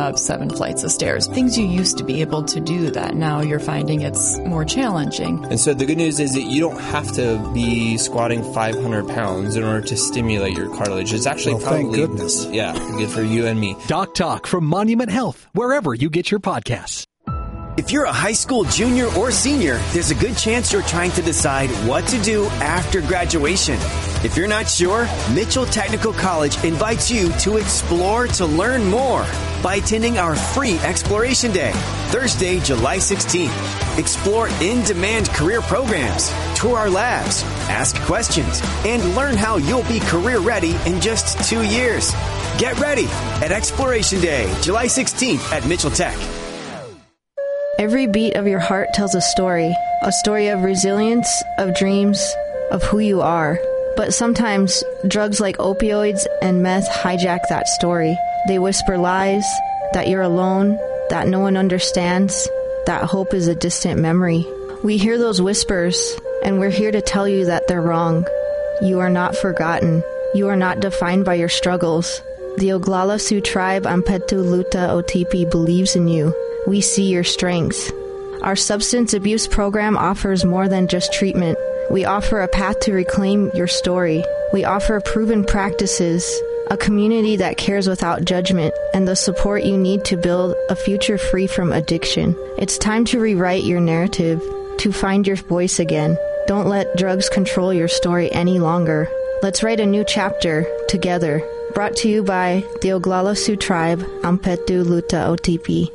up 7 flights of stairs. Things you used to be able to do that now you're finding it's more challenging. And so the good news is that you don't have to be squatting 500 pounds in order to stimulate your cartilage. It's actually thank goodness. Yeah, good for you and me. Doc Talk from Monument Health, wherever you get your podcasts. If you're a high school junior or senior, there's a good chance you're trying to decide what to do after graduation. If you're not sure, Mitchell Technical College invites you to explore to learn more by attending our free Exploration Day, Thursday, July 16th. Explore in-demand career programs, tour our labs, ask questions, and learn how you'll be career ready in just 2 years. Get ready at Exploration Day, July 16th at Mitchell Tech. Every beat of your heart tells a story of resilience, of dreams, of who you are. But sometimes drugs like opioids and meth hijack that story. They whisper lies, that you're alone, that no one understands, that hope is a distant memory. We hear those whispers, and we're here to tell you that they're wrong. You are not forgotten. You are not defined by your struggles. The Oglala Sioux tribe Ampetu Luta Otipi believes in you. We see your strengths. Our substance abuse program offers more than just treatment. We offer a path to reclaim your story. We offer proven practices, a community that cares without judgment, and the support you need to build a future free from addiction. It's time to rewrite your narrative, to find your voice again. Don't let drugs control your story any longer. Let's write a new chapter together. Brought to you by the Oglala Sioux tribe, Ampetu Luta Otipi.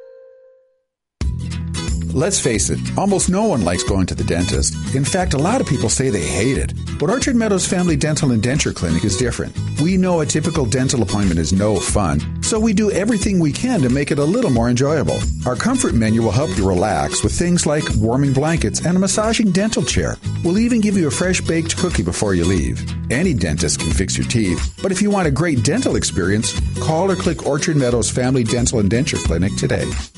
Let's face it, almost no one likes going to the dentist. In fact, a lot of people say they hate it. But Orchard Meadows Family Dental and Denture Clinic is different. We know a typical dental appointment is no fun, so we do everything we can to make it a little more enjoyable. Our comfort menu will help you relax with things like warming blankets and a massaging dental chair. We'll even give you a fresh baked cookie before you leave. Any dentist can fix your teeth, but if you want a great dental experience, call or click Orchard Meadows Family Dental and Denture Clinic today.